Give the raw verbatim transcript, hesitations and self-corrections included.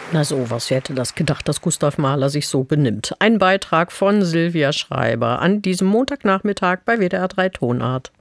Na sowas, wer hätte das gedacht, dass Gustav Mahler sich so benimmt. Ein Beitrag von Silvia Schreiber an diesem Montagnachmittag bei W D R drei Tonart.